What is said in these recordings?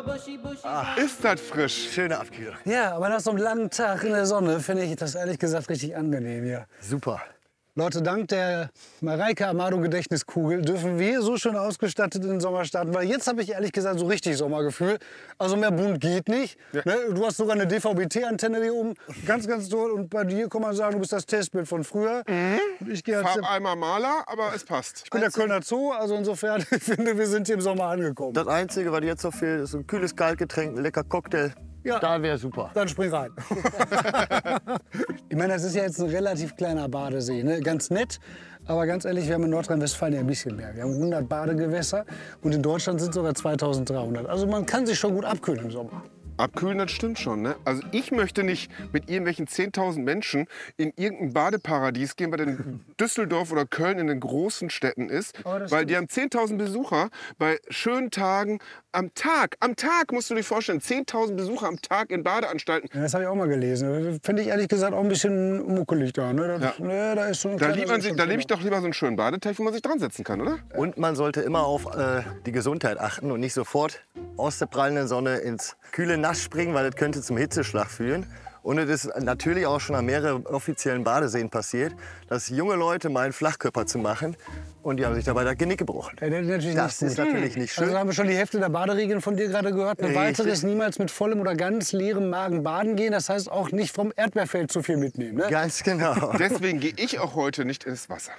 Ist das frisch? Schöne Abkühlung. Ja, aber nach so einem langen Tag in der Sonne finde ich das ehrlich gesagt richtig angenehm hier. Super. Leute, dank der Mareike Amado Gedächtniskugel dürfen wir so schön ausgestattet in den Sommer starten. Weil jetzt habe ich ehrlich gesagt so richtig Sommergefühl. Also mehr bunt geht nicht. Ja. Ne? Du hast sogar eine DVB-T-Antenne hier oben. Ganz, ganz toll. Und bei dir kann man sagen, du bist das Testbild von früher. Und ich gehe als Farbeimer Maler, aber es passt. ich bin der Kölner Zoo. Also insofern, ich finde, wir sind hier im Sommer angekommen. Das Einzige, was jetzt noch fehlt, ist ein kühles Kaltgetränk, ein lecker Cocktail. Ja. Da wäre super. Dann spring rein. Ich meine, das ist ja jetzt ein relativ kleiner Badesee, ne? Ganz nett. Aber ganz ehrlich, wir haben in Nordrhein-Westfalen ja ein bisschen mehr. Wir haben 100 Badegewässer und in Deutschland sind es sogar 2300. Also man kann sich schon gut abkühlen im Sommer. Abkühlen, das stimmt schon. Ne? Also ich möchte nicht mit irgendwelchen 10.000 Menschen in irgendein Badeparadies gehen, weil in Düsseldorf oder Köln in den großen Städten ist. Weil die haben 10.000 Besucher bei schönen Tagen am Tag. Am Tag musst du dir vorstellen, 10.000 Besucher am Tag in Badeanstalten. Ja, das habe ich auch mal gelesen. Finde ich ehrlich gesagt auch ein bisschen muckelig da. Ne? Das, Ja. ne, da ist so ein Da kleiner liebe ich doch lieber so einen schönen Badeteich, wo man sich dran setzen kann, oder? Und man sollte immer auf die Gesundheit achten und nicht sofort aus der prallenden Sonne ins kühle Nass springen, weil das könnte zum Hitzeschlag führen. Und es ist natürlich auch schon an mehreren offiziellen Badeseen passiert, dass junge Leute meinen, Flachkörper zu machen. Und die haben sich dabei das Genick gebrochen. Ja, natürlich Das ist natürlich nicht schön. Also haben wir schon die Hälfte der Baderegeln von dir gerade gehört. Eine Richtig. weitere ist niemals mit vollem oder ganz leerem Magen baden gehen. Das heißt auch nicht vom Erdbeerfeld zu viel mitnehmen. Ne? Ganz genau. Deswegen gehe ich auch heute nicht ins Wasser.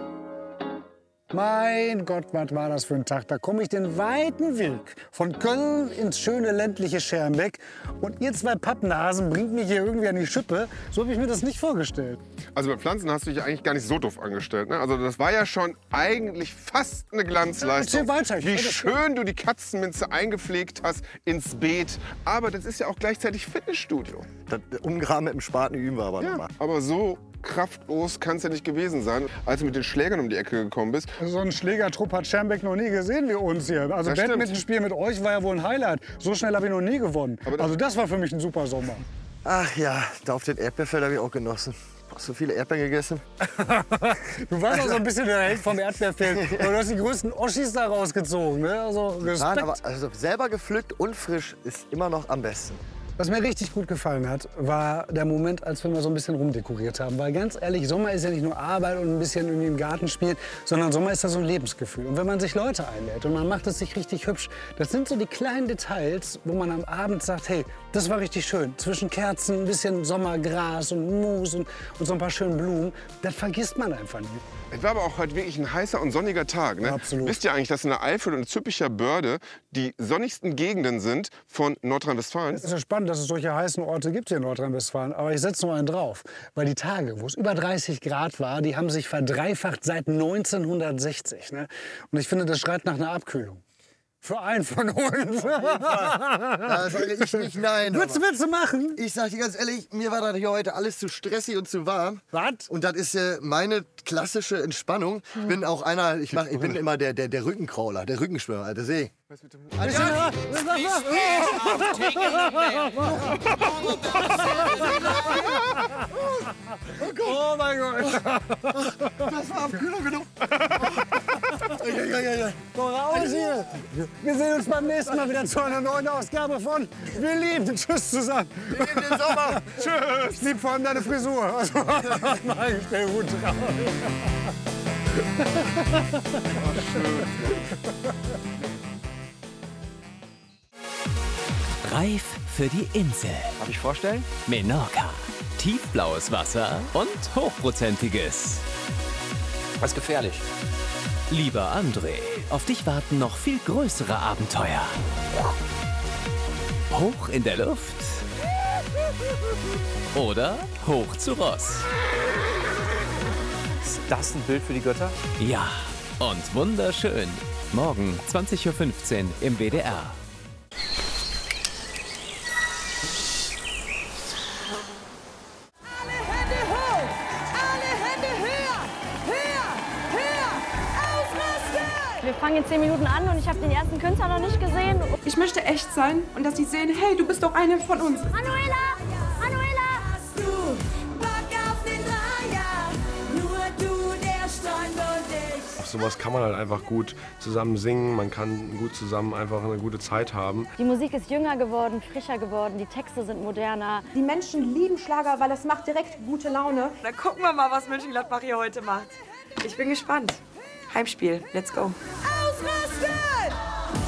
Mein Gott, was war das für ein Tag. Da komme ich den weiten Weg von Köln ins schöne ländliche Schermbeck. Und ihr zwei Pappnasen bringt mich hier irgendwie an die Schippe. So habe ich mir das nicht vorgestellt. Also bei Pflanzen hast du dich eigentlich gar nicht so doof angestellt. Ne? Also das war ja schon eigentlich fast eine Glanzleistung. Erzähl weiter, ich Wie will das schön du die Katzenminze eingepflegt hast ins Beet. Aber das ist ja auch gleichzeitig Fitnessstudio. Das Umgraben mit dem Spaten üben wir aber Ja, nochmal. aber so kraftlos kann es ja nicht gewesen sein, als du mit den Schlägern um die Ecke gekommen bist. So einen Schlägertrupp hat Schermbeck noch nie gesehen wie uns hier. Also Das stimmt. Badmintonspiel mit euch war ja wohl ein Highlight. So schnell habe ich noch nie gewonnen. Also das war für mich ein super Sommer. Ach ja, da auf den Erdbeerfeld habe ich auch genossen. Hast du viele Erdbeeren gegessen? Du warst auch so ein bisschen der Held vom Erdbeerfeld. Aber du hast die größten Oschis da rausgezogen. Ne? Also Nein, Respekt. aber also selber gepflückt und frisch ist immer noch am besten. Was mir richtig gut gefallen hat, war der Moment, als wir mal so ein bisschen rumdekoriert haben. Weil ganz ehrlich, Sommer ist ja nicht nur Arbeit und ein bisschen irgendwie im Garten spielen, sondern Sommer ist ja so ein Lebensgefühl. Und wenn man sich Leute einlädt und man macht es sich richtig hübsch, das sind so die kleinen Details, wo man am Abend sagt, hey, das war richtig schön. Zwischen Kerzen, ein bisschen Sommergras und Moos und so ein paar schönen Blumen, das vergisst man einfach nicht. Es war aber auch heute wirklich ein heißer und sonniger Tag. Ne? Absolut. Wisst ihr eigentlich, dass in der Eifel und Züppicher Börde die sonnigsten Gegenden sind von Nordrhein-Westfalen? Es ist ja spannend, dass es solche heißen Orte gibt hier in Nordrhein-Westfalen. Aber ich setze noch einen drauf. Weil die Tage, wo es über 30 Grad war, die haben sich verdreifacht seit 1960. Ne? Und ich finde, das schreit nach einer Abkühlung. Für einen von uns. Da sage ich nicht nein. Würdest du machen? Ich sage dir ganz ehrlich, mir war das hier heute alles zu stressig und zu warm. Was? Und das ist meine klassische Entspannung. Ich bin auch einer, ich bin immer der Rückencrawler, der Rückenschwimmer, alter See. Oh mein Gott. Das war Abkühlung genug. Komm raus hier. Wir sehen uns beim nächsten Mal wieder zu einer neuen Ausgabe von Wir lieben. Tschüss zusammen. Wir lieben den Sommer. Tschüss. Ich liebe vor allem deine Frisur. Also, mach ich dir gut drauf. Reif für die Insel. Darf ich vorstellen? Menorca. Tiefblaues Wasser und hochprozentiges. Was gefährlich. Lieber André, auf dich warten noch viel größere Abenteuer. Hoch in der Luft. Oder hoch zu Ross. Ist das ein Bild für die Götter? Ja, und wunderschön. Morgen 20:15 Uhr im WDR. Wir fangen in 10 Minuten an und ich habe den ersten Künstler noch nicht gesehen. Ich möchte echt sein und dass sie sehen, hey, du bist doch eine von uns. Manuela! Manuela! Hast du Bock auf den Dreier? Nur du, der Stein und ich. sowas kann man halt einfach gut zusammen singen, man kann gut zusammen einfach eine gute Zeit haben. Die Musik ist jünger geworden, frischer geworden, die Texte sind moderner. Die Menschen lieben Schlager, weil das macht direkt gute Laune. Dann gucken wir mal, was Mönchengladbach hier heute macht. Ich bin gespannt. Heimspiel, let's go.